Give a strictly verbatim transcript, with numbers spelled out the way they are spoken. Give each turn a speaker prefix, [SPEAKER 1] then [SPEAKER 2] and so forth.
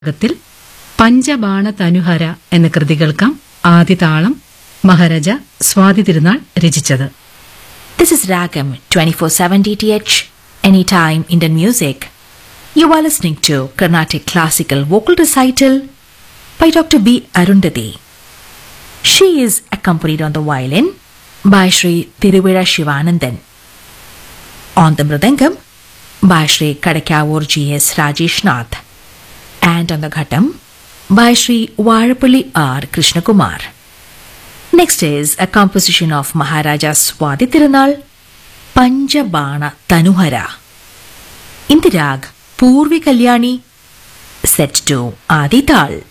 [SPEAKER 1] ത്തിൽ പഞ്ചബാണ തനുഹര എന്ന കൃതി കേൾക്കാം. ആദിതാളം മഹാരാജ സ്വാതി തിരുനാൾ രചിച്ചത്.
[SPEAKER 2] This is Ragam twenty-four seven D T H, anytime Indian music. You are listening to Carnatic Classical Vocal Recital by Doctor B. Arundhati. She is accompanied on the violin by Shri Tiruvira Shivanandan. On the mridangam by Shri Kadakavur G S Rajesh Nath. And on the ghatam by Shri Varapalli R. Krishnakumar. Next is a composition of Maharaja Swati Tirunal, Panjabana Tanuhara. In the rag Purvi Kalyani, set to Adi Tal.